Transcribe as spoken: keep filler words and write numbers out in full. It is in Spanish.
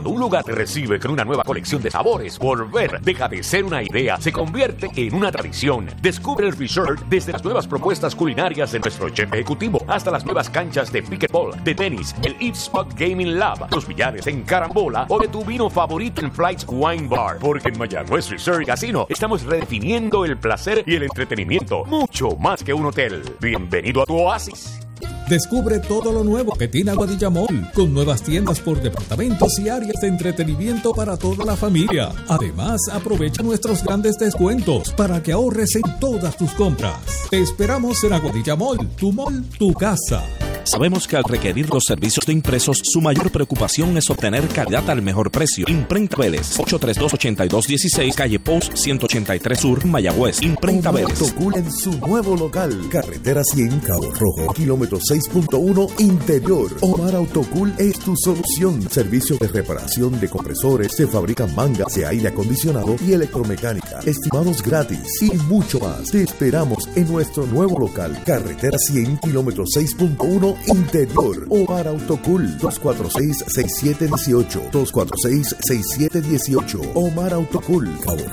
Cuando un lugar te recibe con una nueva colección de sabores, volver deja de ser una idea, se convierte en una tradición. Descubre el resort desde las nuevas propuestas culinarias de nuestro chef ejecutivo hasta las nuevas canchas de pickleball, de tenis, el Eat Spot Gaming Lab, los billares en carambola o de tu vino favorito en Flights Wine Bar. Porque en Mayagüez Resort y Casino estamos redefiniendo el placer y el entretenimiento, mucho más que un hotel. Bienvenido a tu oasis. Descubre todo lo nuevo que tiene Aguadilla Mall, con nuevas tiendas por departamentos y áreas de entretenimiento para toda la familia. Además, aprovecha nuestros grandes descuentos para que ahorres en todas tus compras. Te esperamos en Aguadilla Mall, tu mall, tu casa. Sabemos que al requerir los servicios de impresos, su mayor preocupación es obtener calidad al mejor precio. Imprenta Vélez, ocho tres dos, ocho dos uno seis, calle Post ciento ochenta y tres Sur, Mayagüez. Imprenta Omar Vélez. Autocool en su nuevo local, carretera cien, Cabo Rojo, kilómetro seis punto uno, interior. Omar Autocool es tu solución. Servicio de reparación de compresores, se fabrican mangas de aire acondicionado y electromecánica. Estimados gratis y mucho más. Te esperamos en nuestro nuevo local, carretera cien, kilómetro seis punto uno, interior. Omar Autocool, dos cuatro seis, seis siete uno ocho, dos cuatro seis, seis siete uno ocho. Omar Autocool, Cabo